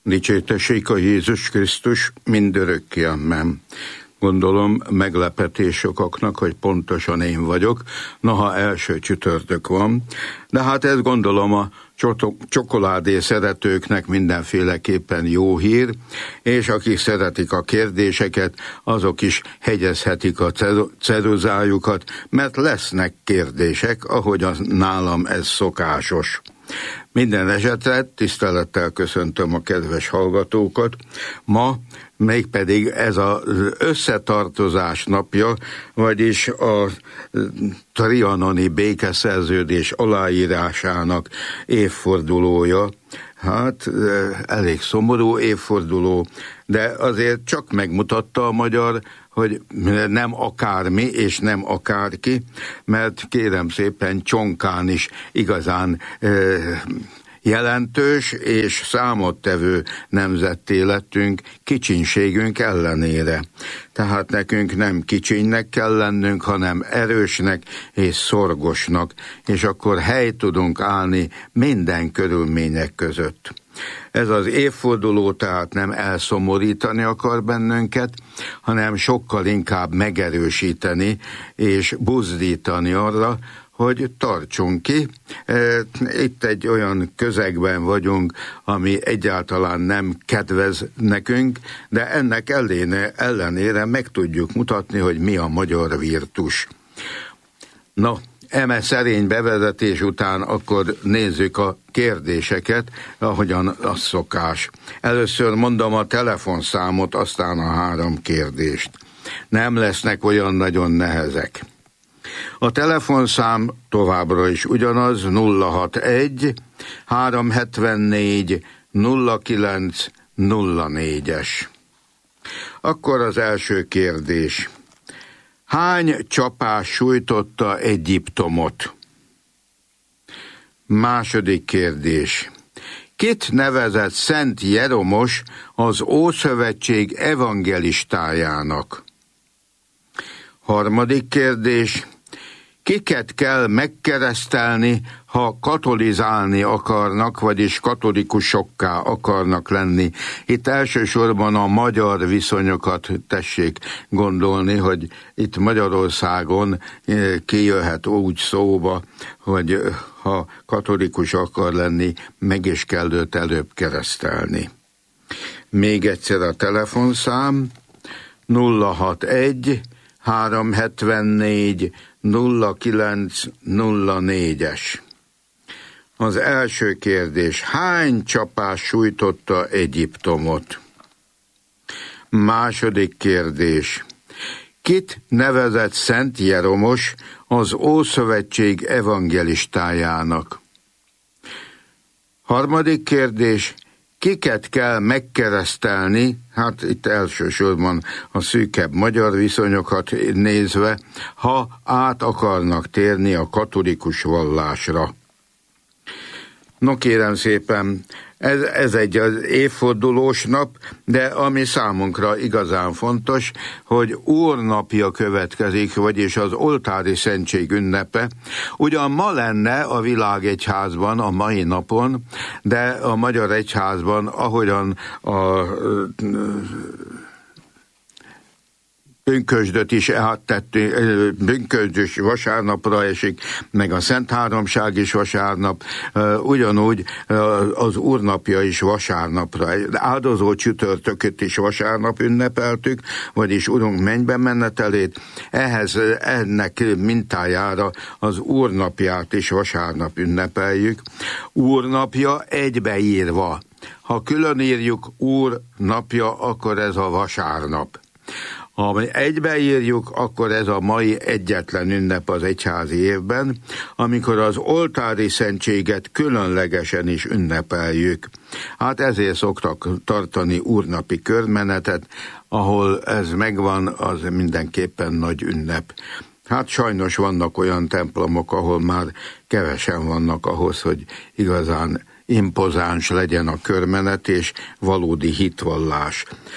Dicsértessék a Jézus Krisztus mindörökké, amen. Gondolom meglepetés sokaknak, hogy pontosan én vagyok, noha első csütörtök van, de hát ezt gondolom a csokoládé szeretőknek mindenféleképpen jó hír, és akik szeretik a kérdéseket, azok is hegyezhetik a ceruzájukat, mert lesznek kérdések, ahogy nálam ez szokásos. Minden esetre tisztelettel köszöntöm a kedves hallgatókat. Ma mégpedig ez az összetartozás napja, vagyis a trianoni békeszerződés aláírásának évfordulója. Hát elég szomorú évforduló, de azért csak megmutatta a magyar, hogy nem akármi és nem akárki, mert kérem szépen Csonkán is igazán jelentős és számottevő nemzetté lettünk kicsinségünk ellenére. Tehát nekünk nem kicsinynek kell lennünk, hanem erősnek és szorgosnak, és akkor helyt tudunk állni minden körülmények között. Ez az évforduló tehát nem elszomorítani akar bennünket, hanem sokkal inkább megerősíteni és buzdítani arra, hogy tartsunk ki. Itt egy olyan közegben vagyunk, ami egyáltalán nem kedvez nekünk, de ennek ellenére meg tudjuk mutatni, hogy mi a magyar virtus. Na, eme szerény bevezetés után akkor nézzük a kérdéseket, ahogyan az szokás. Először mondom a telefonszámot, aztán a 3 kérdést. Nem lesznek olyan nagyon nehezek. A telefonszám továbbra is ugyanaz, 061 374 0904-es. Akkor az első kérdés. Hány csapás sújtotta Egyiptomot? Második kérdés. Kit nevezett Szent Jeromos az Ószövetség evangelistájának? Harmadik kérdés. Kiket kell megkeresztelni, ha katolizálni akarnak, vagyis katolikusokká akarnak lenni? Itt elsősorban a magyar viszonyokat tessék gondolni, hogy itt Magyarországon kijöhet úgy szóba, hogy ha katolikus akar lenni, meg is kell őt előbb keresztelni. Még egyszer a telefonszám 061 374 0904-es. Az első kérdés. Hány csapás sújtotta Egyiptomot? Második kérdés. Kit nevezett Szent Jeromos az Ószövetség evangelistájának? Harmadik kérdés. Kiket kell megkeresztelni, hát itt elsősorban a szűkebb magyar viszonyokat nézve, ha át akarnak térni a katolikus vallásra? No kérem szépen, ez egy az évfordulós nap, de ami számunkra igazán fontos, hogy Úrnapja következik, vagyis az oltári szentség ünnepe. Ugyan ma lenne a világegyházban a mai napon, de a magyar egyházban, ahogyan a pünkösdöt is áttettünk, pünkösd vasárnapra esik, meg a Szent Háromság is vasárnap, ugyanúgy az Úrnapja is vasárnapra. Áldozó csütörtököt is vasárnap ünnepeltük, vagyis Urunk mennybe menetelét, ennek mintájára az Úrnapját is vasárnap ünnepeljük. Úrnapja egybeírva. Ha külön írjuk Úr napja, akkor ez a vasárnap. Ha egybeírjuk, akkor ez a mai egyetlen ünnep az egyházi évben, amikor az oltári szentséget különlegesen is ünnepeljük. Hát ezért szoktak tartani úrnapi körmenetet, ahol ez megvan, az mindenképpen nagy ünnep. Hát sajnos vannak olyan templomok, ahol már kevesen vannak ahhoz, hogy igazán impozáns legyen a körmenet és valódi hitvallás.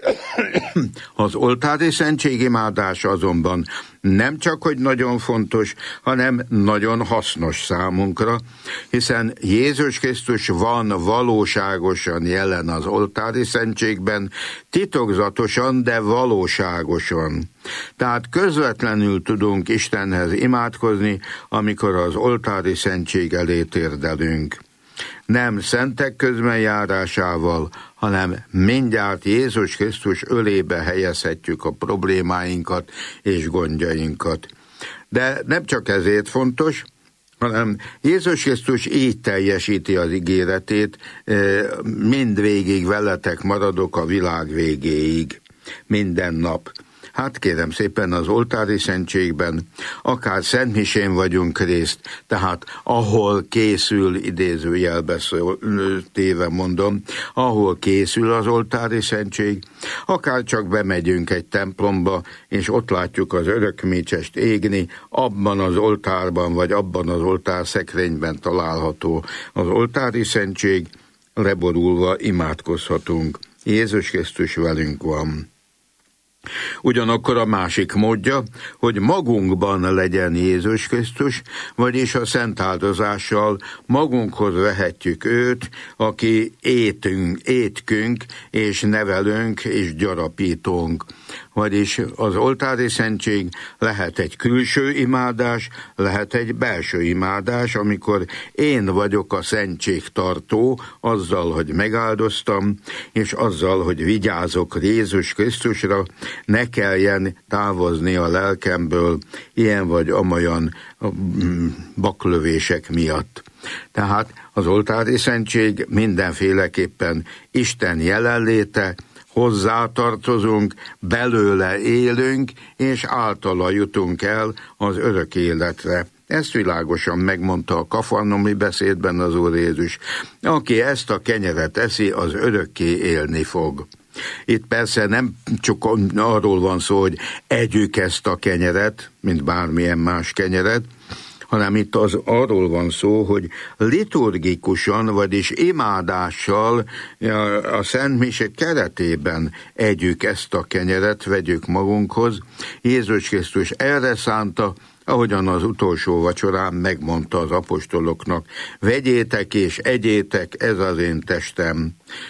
Az oltári szentségimádás azonban nem csak, hogy nagyon fontos, hanem nagyon hasznos számunkra, hiszen Jézus Krisztus van valóságosan jelen az oltári szentségben, titokzatosan, de valóságosan. Tehát közvetlenül tudunk Istenhez imádkozni, amikor az oltári szentség elé térdelünk. Nem szentek közbenjárásával, hanem mindjárt Jézus Krisztus ölébe helyezhetjük a problémáinkat és gondjainkat. De nem csak ezért fontos, hanem Jézus Krisztus így teljesíti az ígéretét, mindvégig veletek maradok a világ végéig, minden nap. Hát kérem szépen, az oltári szentségben, akár szentmisén vagyunk részt, tehát ahol készül, idézőjelbe téve mondom, ahol készül az oltári szentség, akár csak bemegyünk egy templomba, és ott látjuk az örökmécsest égni, abban az oltárban, vagy abban az oltárszekrényben található az oltári szentség, leborulva imádkozhatunk. Jézus Krisztus velünk van. Ugyanakkor a másik módja, hogy magunkban legyen Jézus Krisztus, vagyis a szent áldozással magunkhoz vehetjük őt, aki étkünk és nevelünk és gyarapítunk. Vagyis az oltári szentség lehet egy külső imádás, lehet egy belső imádás, amikor én vagyok a szentségtartó, azzal, hogy megáldoztam, és azzal, hogy vigyázok Jézus Krisztusra, ne kelljen távozni a lelkemből ilyen vagy amolyan baklövések miatt. Tehát az oltári szentség mindenféleképpen Isten jelenléte, hozzátartozunk, belőle élünk, és általa jutunk el az örök életre. Ezt világosan megmondta a kafarnaumi beszédben az Úr Jézus. Aki ezt a kenyeret eszi, az örökké élni fog. Itt persze nem csak arról van szó, hogy együk ezt a kenyeret, mint bármilyen más kenyeret, hanem itt arról van szó, hogy liturgikusan, vagyis imádással a Szent Mise keretében együk ezt a kenyeret, vegyük magunkhoz. Jézus Krisztus erre szánta, ahogyan az utolsó vacsorán megmondta az apostoloknak, vegyétek és egyétek, ez az én testem.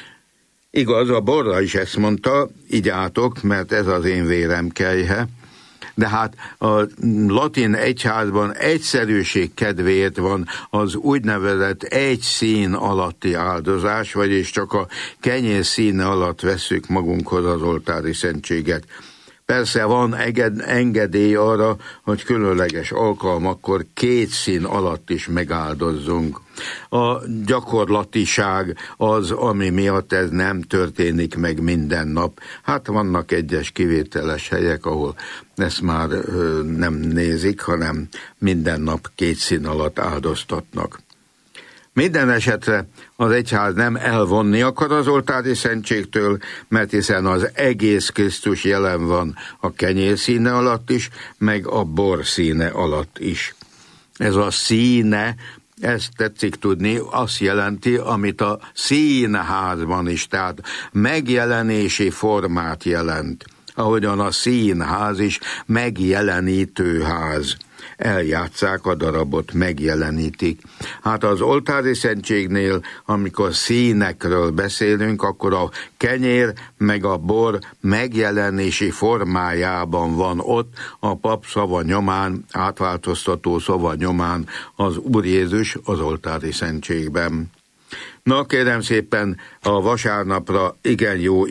Igaz, a borra is ezt mondta, igyátok, mert ez az én vérem kelyhe, de hát a latin egyházban egyszerűség kedvéért van az úgynevezett egy szín alatti áldozás, vagyis csak a kenyér színe alatt vesszük magunkhoz az oltári szentséget. Persze van engedély arra, hogy különleges alkalmakkor két szín alatt is megáldozzunk. A gyakorlatiság az, ami miatt ez nem történik meg minden nap. Hát vannak egyes kivételes helyek, ahol ezt már nem nézik, hanem minden nap két szín alatt áldoztatnak. Minden esetre az egyház nem elvonni akar az oltári szentségtől, mert hiszen az egész Krisztus jelen van a kenyér színe alatt is, meg a bor színe alatt is. Ez a színe, ezt tetszik tudni, azt jelenti, amit a színházban is, tehát megjelenési formát jelent, ahogyan a színház is megjelenítő ház. Eljátsszák a darabot, megjelenítik. Hát az oltári szentségnél, amikor színekről beszélünk, akkor a kenyér meg a bor megjelenési formájában van ott, a pap szava nyomán, átváltoztató szava nyomán az Úr Jézus az oltári szentségben. Na kérem szépen, a vasárnapra igen jó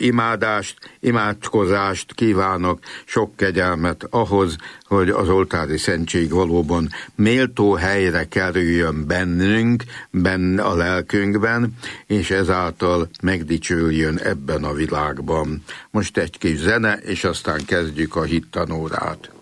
imádkozást kívánok, sok kegyelmet ahhoz, hogy az oltári szentség valóban méltó helyre kerüljön benne a lelkünkben, és ezáltal megdicsüljön ebben a világban. Most egy kis zene, és aztán kezdjük a hittanórát.